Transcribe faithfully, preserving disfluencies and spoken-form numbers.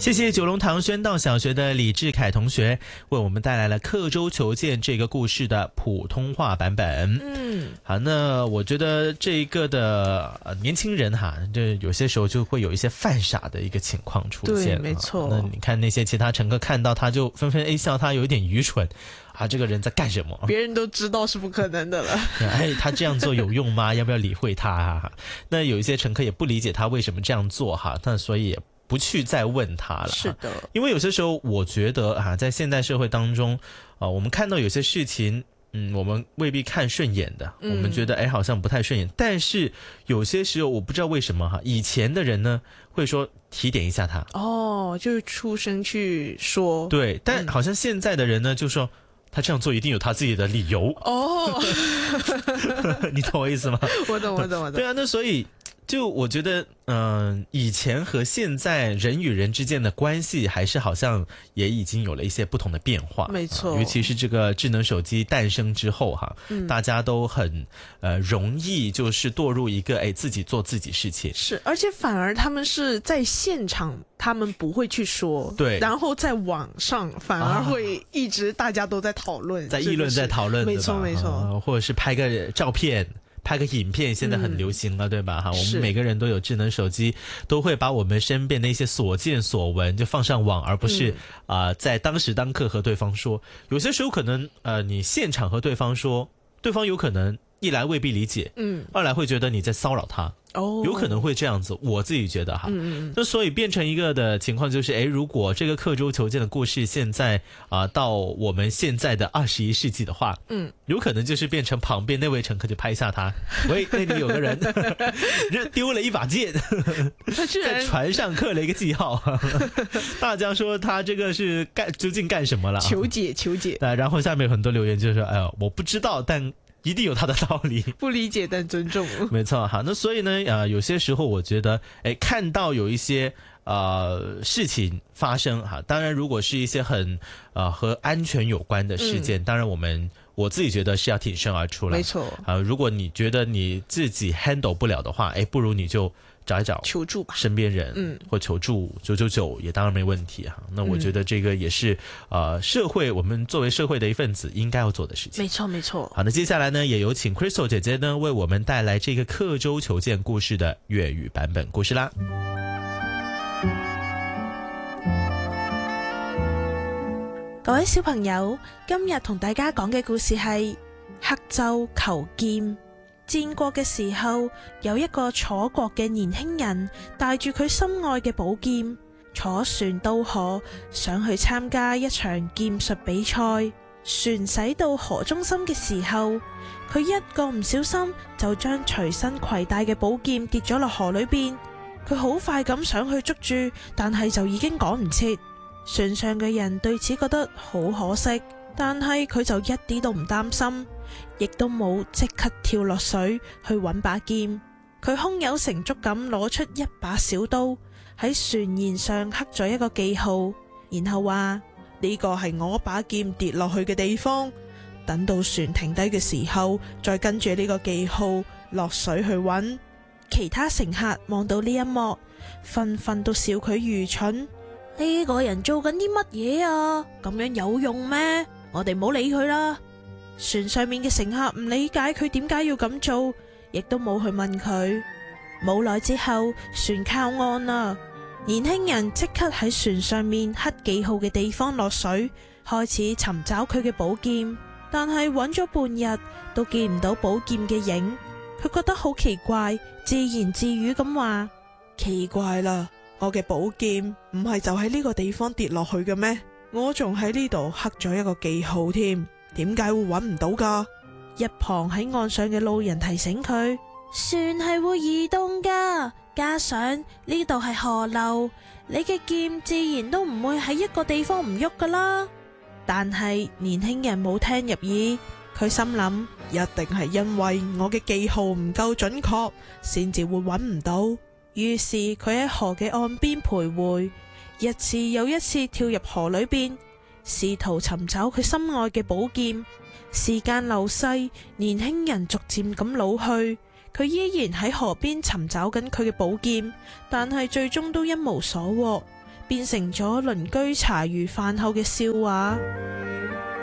谢谢九龙塘宣道小学的李志凯同学为我们带来了刻舟求剑这个故事的普通话版本。 嗯， 好，那我觉得这一个的、呃、年轻人哈，这有些时候就会有一些犯傻的一个情况出现。 对，没错。 那你看那些其他乘客看到他就纷纷 A 笑，他有一点愚蠢啊，这个人在干什么？ 别人都知道是不可能的了。 哎，他这样做有用吗？要不要理会他啊？那有一些乘客也不理解他为什么这样做哈，那所以也不去再问他了。 是的， 因为有些时候我觉得啊，在现代社会当中啊，我们看到有些事情嗯，我们未必看顺眼的，我们觉得哎好像不太顺眼，但是有些时候我不知道为什么哈，以前的人呢会说提点一下他， 哦，就是出声去说， 对，但好像现在的人呢就说他这样做一定有他自己的理由。 哦， 你懂我意思吗？ 我懂我懂我懂。 对啊，那所以就我觉得嗯、呃，以前和现在人与人之间的关系还是好像也已经有了一些不同的变化。 没错、 呃、尤其是这个智能手机诞生之后哈、嗯，大家都很呃容易就是堕入一个哎自己做自己事情。 是，而且反而他们是在现场他们不会去说， 对， 然后在网上反而会一直大家都在讨论、啊、 在议论在讨论， 没错没错、 呃、或者是拍个照片拍个影片，现在很流行了、嗯、对吧哈？我们每个人都有智能手机，都会把我们身边的一些所见所闻就放上网，而不是啊、嗯呃、在当时当刻和对方说。有些时候可能呃你现场和对方说，对方有可能一来未必理解，嗯，二来会觉得你在骚扰他。哦，有可能会这样子，我自己觉得哈，嗯嗯，那所以变成一个的情况就是，哎，如果这个刻舟求剑的故事现在啊、呃、到我们现在的二十一世纪的话，嗯，有可能就是变成旁边那位乘客就拍一下他，喂，那里有个人丢了一把剑， 他居然在船上刻了一个记号，大家说他这个是干究竟干什么了？ 求解求解， 啊，然后下面有很多留言就是说，哎呦，我不知道，但一定有他的道理， 不理解但尊重。 没错哈，那所以呢，呃，有些时候我觉得，哎，看到有一些呃事情发生哈，当然如果是一些很呃和安全有关的事件，嗯、当然我们我自己觉得是要挺身而出来， 没错啊、呃，如果你觉得你自己 handle 不了的话，哎，不如你就找一找求助吧， 身边人， 嗯， 或求助九九九也当然没问题哈。那我觉得这个也是、嗯、呃社会我们作为社会的一份子应该要做的事情。 没错没错。 好，那接下来呢，也有請 Crystal 姐姐呢為我們帶來這個刻舟求劍故事的粵語版本故事啦。 各位小朋友，今日同大家講嘅故事係刻舟求劍。戰國嘅時候，有一個楚國嘅年輕人，帶住佢心愛嘅寶劍，坐船渡河，想去參加一場劍術比賽。船駛到河中心嘅時候，佢一個唔小心就將隨身攜帶嘅寶劍跌咗落河裏邊。佢好快咁想去捉住，但係就已經趕唔切。船上嘅人對此覺得好可惜，但係佢就一啲都唔擔心，亦都冇即刻跳落水去揾把劍。佢胸有成竹咁攞出一把小刀，喺船舷上刻咗一個記號，然後話呢個係我把劍跌落去嘅地方。等到船停低嘅時候，再跟住呢個記號落水去揾。其他乘客望到呢一幕，紛紛都笑佢愚蠢。呢個人做緊啲乜嘢啊？咁樣有用咩？我哋唔好理佢啦。船上面嘅乘客唔理解佢點解要咁做，亦都冇去問佢。冇耐之後，船靠岸啦。年輕人即刻喺船上面刻記號嘅地方落水，開始尋找佢嘅寶劍。但係揾咗半日都見唔到寶劍嘅影，佢覺得好奇怪，自言自語咁話：奇怪啦，我嘅寶劍唔係就喺呢個地方跌落去嘅咩？我仲喺呢度刻咗一個記號添，點解會揾唔到噶？一旁喺岸上嘅路人提醒佢：船係會移動噶，加上呢度係河流，你嘅劍自然都唔會喺一個地方唔喐噶啦。但係年輕人冇聽入耳，佢心諗一定係因為我嘅記號唔夠準確，先至會揾唔到。於是佢喺河嘅岸邊徘徊，一次又一次跳入河裏邊，試圖尋找佢心愛嘅寶劍。時間流逝，年輕人逐漸咁老去，佢依然喺河邊尋找緊佢嘅寶劍，但係最終都一無所獲。 變成咗鄰居茶餘飯後嘅笑話。